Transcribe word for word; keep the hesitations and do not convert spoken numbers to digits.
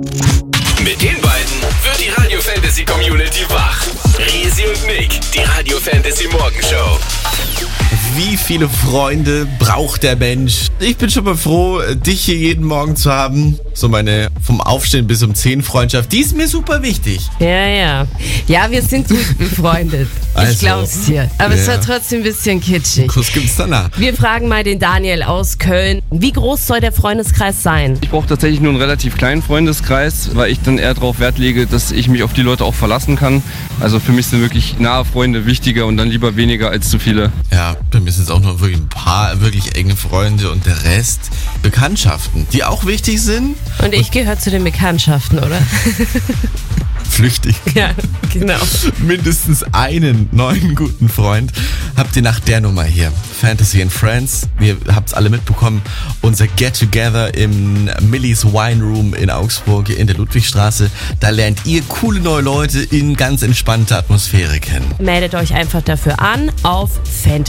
Mit den beiden wird die Radio Fantasy Community wach. Resi und Nick, die Radio Fantasy Morgenshow. Wie viele Freunde braucht der Mensch? Ich bin schon mal froh, dich hier jeden Morgen zu haben. So meine vom Aufstehen bis um zehn Freundschaft, die ist mir super wichtig. Ja, ja. Ja, wir sind gut befreundet. Also, ich glaub's dir. Aber ja. es war trotzdem ein bisschen kitschig. Kuss gibt's danach. Wir fragen mal den Daniel aus Köln. Wie groß soll der Freundeskreis sein? Ich brauche tatsächlich nur einen relativ kleinen Freundeskreis, weil ich dann eher darauf Wert lege, dass ich mich auf die Leute auch verlassen kann. Also für mich sind wirklich nahe Freunde wichtiger und dann lieber weniger als zu viele. Ja, bei mir sind es auch nur wirklich ein paar wirklich enge Freunde und der Rest Bekanntschaften, die auch wichtig sind. Und ich gehöre zu den Bekanntschaften, oder? Flüchtig. Ja, genau. Mindestens einen neuen guten Freund habt ihr nach der Nummer hier. Fantasy and Friends. Ihr habt's alle mitbekommen. Unser Get-Together im Millie's Wine Room in Augsburg in der Ludwigstraße. Da lernt ihr coole neue Leute in ganz entspannter Atmosphäre kennen. Meldet euch einfach dafür an auf fantasy